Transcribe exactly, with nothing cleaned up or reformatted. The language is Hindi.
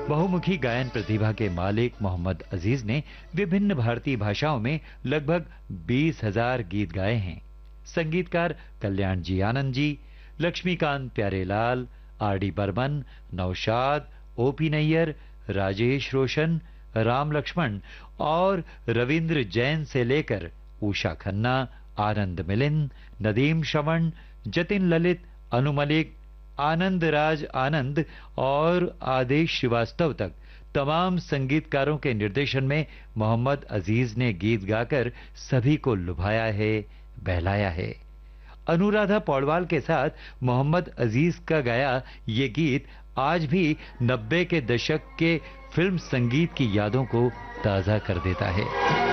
बहुमुखी गायन प्रतिभा के मालिक मोहम्मद अजीज ने विभिन्न भारतीय भाषाओं में लगभग बीस हजार गीत गाए हैं। संगीतकार कल्याण जी Anand ji, Laxmikant Pyarelal, R D Burman, Naushad, OP Nayyar, Rajesh रोशन, राम लक्ष्मण और रविंद्र जैन से लेकर उषा खन्ना, आनंद मिलिंद, नदीम श्रवण, जतिन ललित, अनु मलिक, आनंद राज आनंद और आदेश श्रीवास्तव तक तमाम संगीतकारों के निर्देशन में मोहम्मद अजीज ने गीत गाकर सभी को लुभाया है, बहलाया है। अनुराधा पौडवाल के साथ मोहम्मद अजीज का गाया ये गीत आज भी नब्बे के दशक के फिल्म संगीत की यादों को ताजा कर देता है।